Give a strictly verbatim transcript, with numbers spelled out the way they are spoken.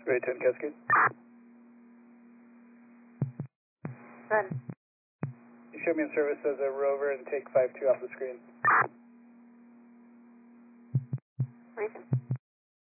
Ray ten Cascade. Run. You show me in service as a rover and take five two off the screen.